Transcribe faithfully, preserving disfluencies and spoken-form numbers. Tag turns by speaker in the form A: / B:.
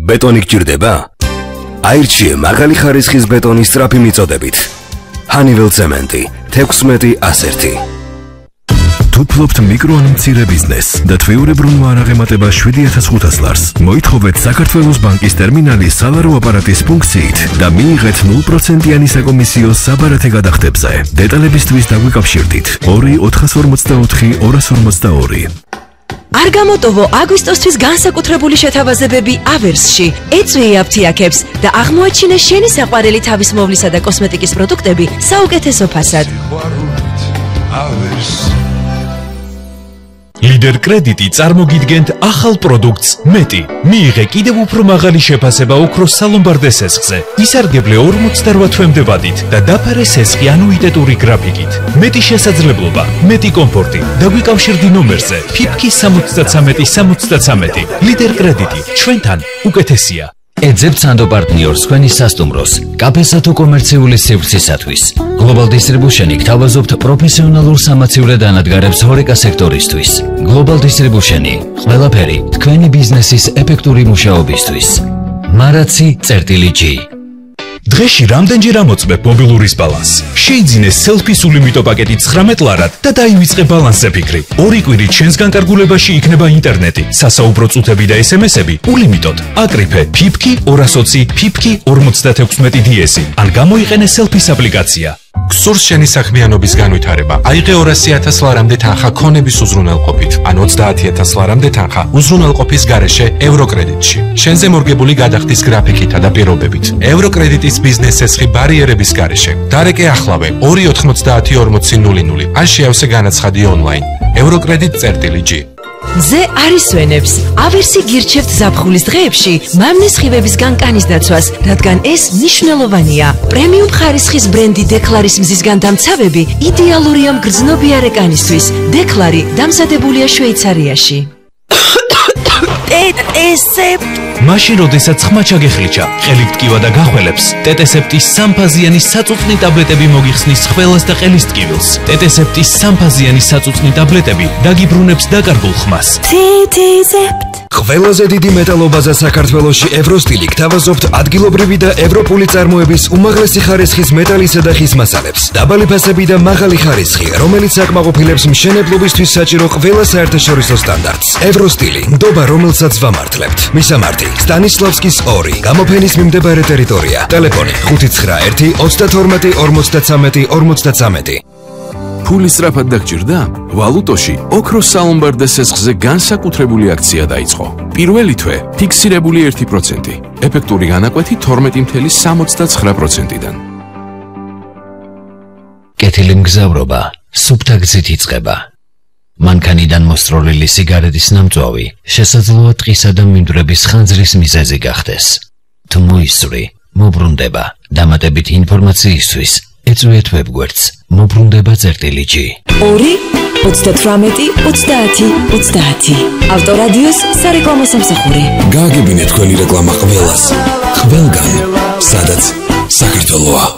A: ბეტონი გჭირდება? აირჩიე მაღალი ხარისხის ბეტონის სწრაფი მიწოდებით. Honeywell Cement, თექვსმეტი ასი ერთი. თუ ფლობთ მიკრო ან მცირე ბიზნესს და თვეურებრივ მოარაღემატება შვიდი ათას ხუთას ლარს, მოითხოვეთ საქართველოს ბანკის ტერმინალის სალარო აპარატის ფუნქციით და მიიღეთ ნულ პროცენტიანი საკომისიო საბარათე გადახდებზე. დეტალებისთვის დაგვიკავშირდით ორი ოთხას ორმოცდაოთხი ორას ორმოცდაორი.
B: არ გამოტოვო აგვისტოსთვის განსაკუთრებული შეთავაზებები ავერსში. ეწვი აფთიაქებს და აღმოაჩინე შენი საყვარელი თავისმოვლისა და კოსმეტიკის პროდუქტები საუკეთესო ფასად.
C: Lider კრედიტი წარმოგიდგენთ ახალ პროდუქტს მეტი. მიიღე კიდევ უფრო მაღალი შეფასება ოქროს სალომბარდე სესხზე. ისარგებლე ორმოცდაოთხ თვემდე ვადით და დაფარე სესხი ანუიტეტური გრაფიკით. მეტი შესაძლებლობა, მეტი კომფორტი. დაგვიკავშირდი ნომერზე ფიფკი სამოცდათრამეტი სამოცდათრამეტი. Lider კრედიტი ჩვენთან უკეთესია.
D: ეძებთ სანდო პარტნიორს თქვენი სასტუმროს, კაფესა თუ კომერციული სივრცისათვის. Global Distribution გთავაზობთ პროფესიონალურ სამაცივრე დანადგარებს ჰორეკა სექტორისთვის. Global Distribution ყველაფერი თქვენი ბიზნესის ეფექტური მუშაობისთვის. მარაცი წერტილი ჯი.
C: დღეში რამდენჯერ ამოწმებ მობილურის ბალანსს? შეიძინე სელფის ულიმიტო პაკეტი ცხრამეტ ლარად და დაივიწყე ბალანსზე ფიქრი. ორი კვირით შენს განკარგულებაში იქნება ინტერნეტი, სასაუბრო წუთები და ესემესები ულიმიტოდ. აკრიფე ფიფკი ორას ოცი ფიფკი ორმოცდათექვსმეტი დი-ესი ან გამოიყენე სელფის აპლიკაცია.
E: გსურს შენი საქმიანობის განვითარება. აიღე ორასი ათას ლარამდე თანხა ქონების უზრუნველყოფით, ან ოცდაათი ათას ლარამდე თანხა უზრუნველყოფის გარეშე ევროკრედიტში. შენზე მორგებული გადახდის გრაფიკითა და პირობებით. ევროკრედიტის ბიზნეს სესხი ბარიერების გარეშე. დარეკე ახლავე ორი ოთხმოცდაათი ორმოცი ნული ნული. ან შეავსე განაცხადი ონლაინ. ევროკრედიტ წერტილი ჯი.
B: ზე არის ვენებს. ავერსი გირჩევთ ზაფხულის დღეებში მამნის ხივებისგან კანის დაცვას, რადგან ეს მნიშვნელოვანია. პრემიუმ ხარისხის ბრენდი დეკლარის მზისგან დამცავები იდეალურია მგრძნობიარე კანისთვის. დეკლარი დამზადებულია შვეიცარიაში. ტეტესეპტ
C: მაშინ როდესაც ხმა ჩაგეხლიჩა, ყელით ტკივა და გახველებს, ტეტესეპტის სამფაზიანი საწუწნი ტაბლეტები მოგიხსნის ხველას და ყელის ტკივილს. ტეტესეპტის სამფაზიანი საწუწნი ტაბლეტები დაგიბრუნებს დაკარგულ ხმას.
B: ტეტესეპტ
A: ყველაზე დიდი მეტალობაზე საქართველოში ევროსტილი გთავაზობთ ადგილობრივი და ევროპული წარმოების უმაღლესი ხარისხის მეტალისა და ხის მასალებს. დაბალი ფასები და მაღალი ხარისხი, რომელიც აკმაყოფილებს მშენებლობისთვის საჭირო ყველა საერთაშორისო სტანდარტს. ევროსტილი, ნდობა რომელსაც ვამართლებთ. მისამართი: სტანისლავსკის ორი, გამოფენის მიმდებარე ტერიტორია. ტელეფონი ხუთი ცხრა ერთი ოცდათორმეტი ორმოცდათრამეტი ორმოცდათრამეტი.
F: ფული სწრაფად დაგჭირდა? ვალუტოში ოქროს სალომბარდე სესხზე განსაკუთრებული აქცია დაიწყო. პირველი თვე ფიქსირებული ერთი პროცენტი, ეფექტური განაკვეთი თორმეტი წუთი სამოცდაცხრა პროცენტიდან.
D: კეთილი მგზავრობა სუფთა გზით იწყება. მანქანიდან მოსწროლილი სიგარეტის ნამწვავი შესაძლოა ტყისა და მინდვრების ხანძრის მიზეზი გახდეს. თუ მოისწრი, მობრუნდება. დამატებით ინფორმაციისთვის ეწვიეთ ვებგვერდს მობრუნდება წერტილი ჯი.
B: ორი ოცდათრამეტი ოცდაათი ოცდაათი. ავტორადიოს სარეკლამო სამსახური.
A: გააგებინეთ თქვენი რეკლამა ყველას, ყველგან, სადაც საქართველოა.